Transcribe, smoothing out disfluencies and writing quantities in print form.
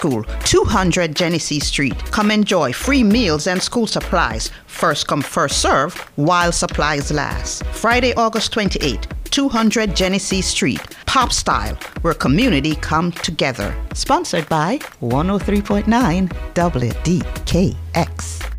School, 200 Genesee Street. Come enjoy free meals and school supplies. First come, first serve, while supplies last. Friday, August 28th, 200 Genesee Street. Pop Style, where community come together. Sponsored by 103.9 WDKX.